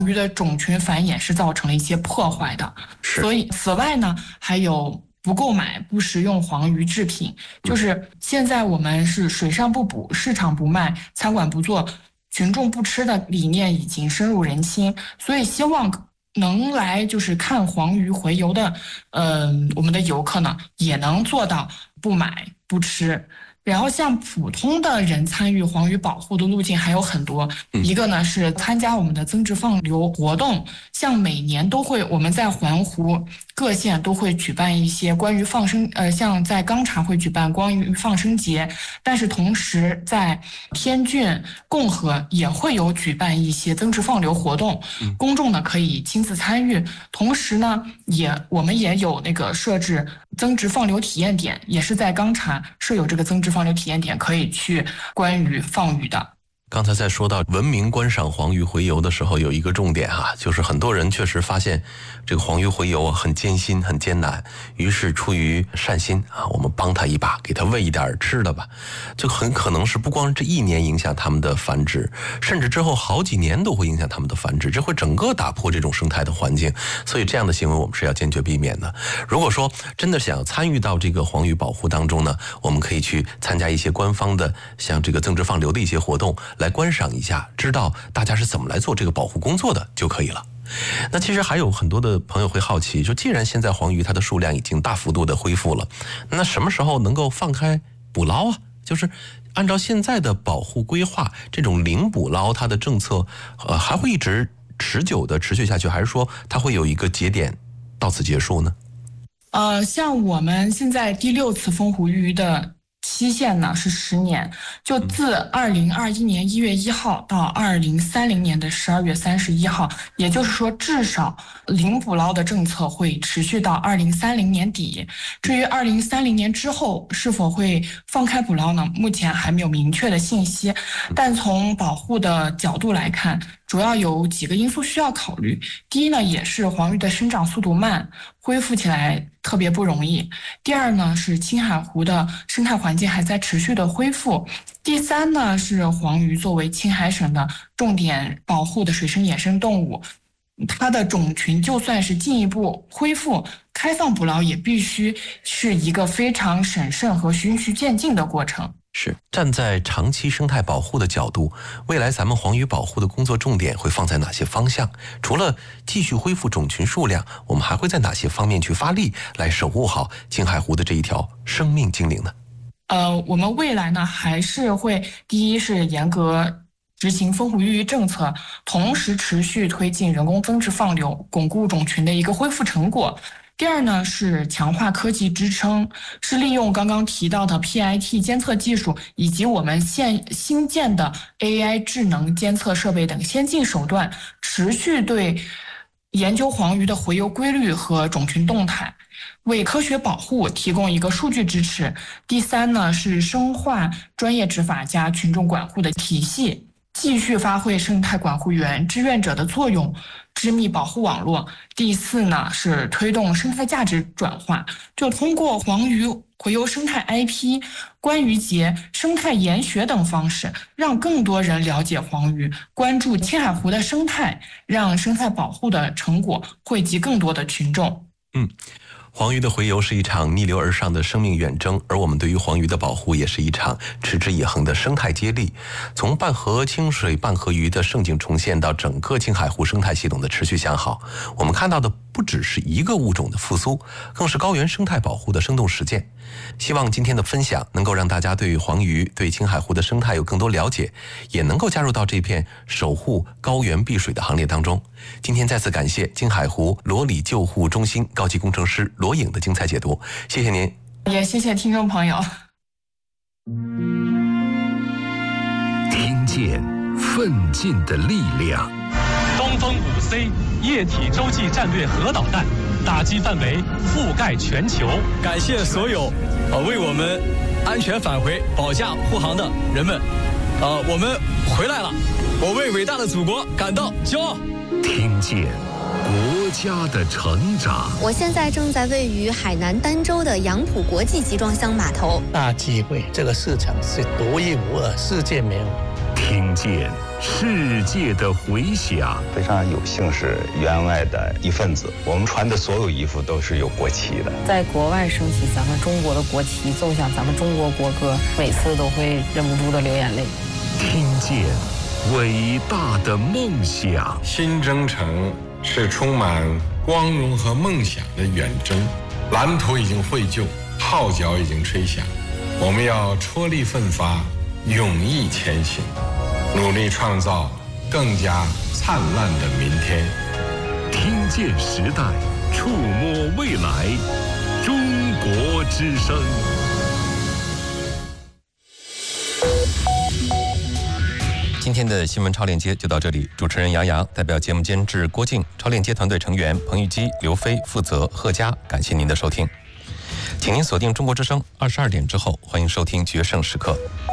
鱼的种群繁衍是造成了一些破坏的。所以此外呢，还有不购买、不食用黄鱼制品，就是现在我们是水上不捕、市场不卖、餐馆不做、群众不吃的理念已经深入人心，所以希望能来就是看黄鱼洄游的，我们的游客呢也能做到不买不吃。然后像普通的人参与黄鱼保护的路径还有很多，一个呢是参加我们的增值放流活动，像每年都会我们在环湖各县都会举办一些关于放生，像在钢厂会举办关于放生节，但是同时在天峻、共和也会有举办一些增值放流活动，公众呢可以亲自参与。同时呢，我们也有那个设置增值放流体验点，也是在钢厂设有这个增值放流体验点，可以去关于放鱼的。 刚才在说到文明观赏黄鱼洄游的时候，有一个重点就是很多人确实发现这个黄鱼洄游很艰辛、很艰难，于是出于善心我们帮他一把，给他喂一点吃的吧。这很可能是不光这一年影响他们的繁殖，甚至之后好几年都会影响他们的繁殖，这会整个打破这种生态的环境。所以这样的行为我们是要坚决避免的。如果说真的想参与到这个黄鱼保护当中呢，我们可以去参加一些官方的像这个增值放流的一些活动，来观赏一下，知道大家是怎么来做这个保护工作的就可以了。那其实还有很多的朋友会好奇，就既然现在黄鱼它的数量已经大幅度的恢复了，那什么时候能够放开捕捞啊？就是按照现在的保护规划，这种零捕捞它的政策还会一直持久的持续下去，还是说它会有一个节点到此结束呢？ 像我们现在第6次风湖鱼的期限呢是10年，就自2021年1月1号到2030年的12月31号，也就是说至少零捕捞的政策会持续到2030年底。至于2030年之后是否会放开捕捞呢，目前还没有明确的信息，但从保护的角度来看，主要有几个因素需要考虑。第一呢，也是黄鱼的生长速度慢，恢复起来特别不容易。第二呢，是青海湖的生态环境还在持续的恢复。第三呢，是黄鱼作为青海省的重点保护的水生野生动物，它的种群就算是进一步恢复开放捕捞，也必须是一个非常审慎和循序渐进的过程。 是站在长期生态保护的角度，未来咱们黄鱼保护的工作重点会放在哪些方向？除了继续恢复种群数量，我们还会在哪些方面去发力，来守护好青海湖的这一条生命精灵呢？ 我们未来呢还是会，第一是严格执行风湖育政策，同时持续推进人工增值放流，巩固种群的一个恢复成果。第二呢是强化科技支撑，是利用刚刚提到的 PIT 监测技术以及我们新建的 AI 智能监测设备等先进手段，持续对研究黄鱼的洄游规律和种群动态，为科学保护提供一个数据支持。第三呢是深化专业执法加群众管护的体系，继续发挥生态管护员、志愿者的作用，织密保护网络。第四呢是推动生态价值转化，就通过黄鱼洄游生态 IP、观鱼节、生态研学等方式，让更多人了解黄鱼，关注青海湖的生态，让生态保护的成果惠及更多的群众。 黄鱼的洄游是一场逆流而上的生命远征，而我们对于黄鱼的保护也是一场持之以恒的生态接力。从半河清水、半河鱼的盛景重现到整个青海湖生态系统的持续向好，我们看到的不只是一个物种的复苏，更是高原生态保护的生动实践。希望今天的分享能够让大家对黄鱼、对青海湖的生态有更多了解，也能够加入到这片守护高原碧水的行列当中。今天再次感谢青海湖罗里救护中心高级工程师罗颖的精彩解读，谢谢您， 也谢谢听众朋友。 听见奋进的力量。 东风5C 液体洲际战略核导弹打击范围覆盖全球。 感谢所有为我们安全返回保驾护航的人们，我们回来了，我为伟大的祖国感到骄傲。 听见国家的成长。 我现在正在位于海南儋州的杨浦国际集装箱码头。 大机会，这个市场是独一无二，世界没有。 听见世界的回响。 非常有幸是员外的一份子，我们穿的所有衣服都是有国旗的。 在国外升起咱们中国的国旗，奏响咱们中国国歌，每次都会忍不住的流眼泪。 听见伟大的梦想。 新征程是充满光荣和梦想的远征，蓝图已经绘就，号角已经吹响，我们要踔厉奋发，勇毅前行，努力创造更加灿烂的明天。 听见时代，触摸未来，中国之声。 今天的新闻超链接就到这里，主持人杨洋代表节目监制郭靖、超链接团队成员彭玉基、刘飞、负责贺佳，感谢您的收听，请您锁定中国之声22点之后，欢迎收听决胜时刻。